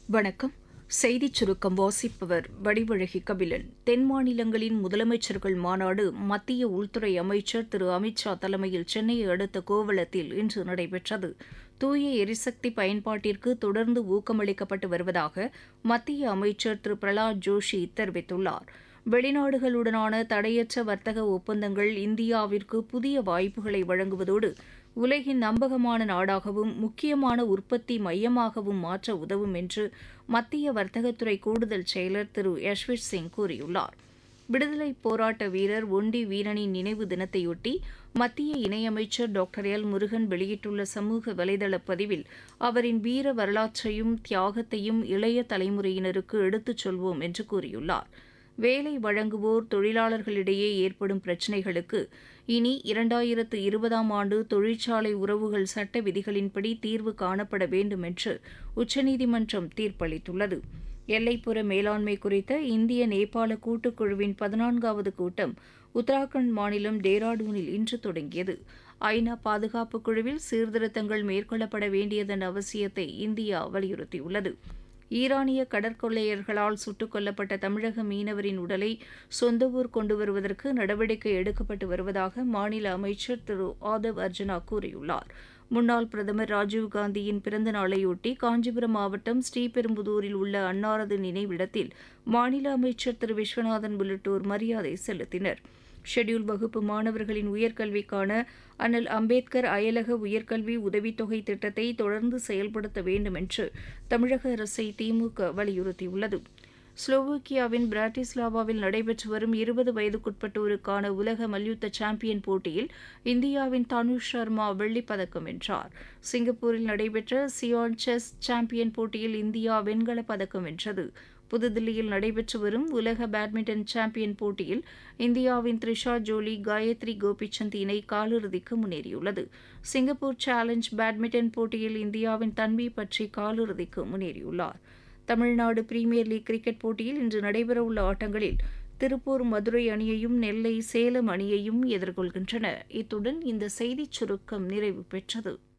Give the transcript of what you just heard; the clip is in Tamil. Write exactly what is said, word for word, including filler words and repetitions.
வணக்கம். செய்திச் சுருக்கம் வாசிப்பவர் வடிவழகி கபிலன். தென் மாநிலங்களின் முதலமைச்சர்கள் மாநாடு மத்திய உள்துறை அமைச்சர் திரு அமித் ஷா தலைமையில் சென்னையை அடுத்த கோவளத்தில் இன்று நடைபெற்றது. தூய எரிசக்தி பயன்பாட்டிற்கு தொடர்ந்து ஊக்கமளிக்கப்பட்டு வருவதாக மத்திய அமைச்சர் திரு பிரகலாத் ஜோஷி தெரிவித்துள்ளார். வெளிநாடுகளுடனான தடையற்ற வர்த்தக ஒப்பந்தங்கள் இந்தியாவிற்கு புதிய வாய்ப்புகளை வழங்குவதோடு உலகின் நம்பகமான நாடாகவும் முக்கியமான உற்பத்தி மையமாகவும் மாற்ற உதவும் என்று மத்திய வர்த்தகத்துறை கூடுதல் செயலர் திரு யஷ்வந்த் சிங் கூறியுள்ளார். விடுதலைப் போராட்ட வீரர் ஒண்டி வீரனின் நினைவு தினத்தையொட்டி மத்திய இணையமைச்சர் டாக்டர் எல் முருகன் வெளியிட்டுள்ள சமூக வலைதள பதிவில் அவரின் வீர வரலாற்றையும் தியாகத்தையும் இளைய தலைமுறையினருக்கு எடுத்துச் சொல்வோம் என்று கூறியுள்ளார். வேலை வழங்குவோர் தொழிலாளர்களிடையே ஏற்படும் பிரச்சினைகளுக்கு இனி இரண்டாயிரத்து இருபதாம் ஆண்டு தொழிற்சாலை உறவுகள் சட்ட விதிகளின்படி தீர்வு காணப்பட வேண்டும் என்று உச்சநீதிமன்றம் தீர்ப்பளித்துள்ளது. எல்லைப்புற மேலாண்மை குறித்த இந்திய நேபாள கூட்டுக்குழுவின் பதினான்காவது கூட்டம் உத்தராகண்ட் மாநிலம் டேராடூனில் இன்று தொடங்கியது. ஐநா பாதுகாப்பு குழுவில் சீர்திருத்தங்கள் மேற்கொள்ளப்பட வேண்டியதன் அவசியத்தை இந்தியா வலியுறுத்தியுள்ளது. ஈரானிய கடற்கொள்ளையர்களால் சுட்டுக் கொல்லப்பட்ட தமிழக மீனவரின் உடலை சொந்த ஊர் கொண்டு வருவதற்கு நடவடிக்கை எடுக்கப்பட்டு வருவதாக மாநில அமைச்சர் திரு ஆதவ் அர்ஜுனா கூறியுள்ளார். முன்னாள் பிரதமர் ராஜீவ்காந்தியின் பிறந்த நாளையொட்டி காஞ்சிபுரம் மாவட்டம் ஸ்ரீபெரும்புதூரில் உள்ள அன்னாரது நினைவிடத்தில் மாநில அமைச்சர் திரு விஸ்வநாதன் உள்ளிட்டோர் மரியாதை செலுத்தினர். ஷெட்யூல்ட் வகுப்பு மாணவர்களின் உயர்கல்விக்கான அண்ணல் அம்பேத்கர் அயலக உயர்கல்வி உதவித்தொகை திட்டத்தை தொடர்ந்து செயல்படுத்த வேண்டும் என்று தமிழக அரசை திமுக வலியுறுத்தியுள்ளது. ஸ்லோவோக்கியாவின் பிராட்டிஸ்லாவாவில் நடைபெற்று வரும் இருபது வயதுக்குட்பட்டோருக்கான உலக மல்யுத்த சாம்பியன் போட்டியில் இந்தியாவின் தனுஷ் சர்மா வெள்ளிப்பதக்கம் வென்றார். சிங்கப்பூரில் நடைபெற்ற சியான் செஸ் சாம்பியன் போட்டியில் இந்தியா வெண்கலப் பதக்கம் வென்றது. புதுதில்லியில் நடைபெற்று வரும் உலக பேட்மிண்டன் சாம்பியன் போட்டியில் இந்தியாவின் த்ரிஷா ஜோலி காயத்ரி கோபிசந்த் இணை காலிறுதிக்கு முன்னேறியுள்ளது. சிங்கப்பூர் சேலஞ்ச் பேட்மிண்டன் போட்டியில் இந்தியாவின் தன்வி பற்றி காலிறுதிக்கு முன்னேறியுள்ளார். தமிழ்நாடு பிரீமியர் லீக் கிரிக்கெட் போட்டியில் இன்று நடைபெறவுள்ள ஆட்டங்களில் திருப்பூர் மதுரை அணியையும் நெல்லை சேலம் அணியையும் எதிர்கொள்கின்றன. இத்துடன் இந்த செய்திச் சுருக்கம் நிறைவு பெற்றது.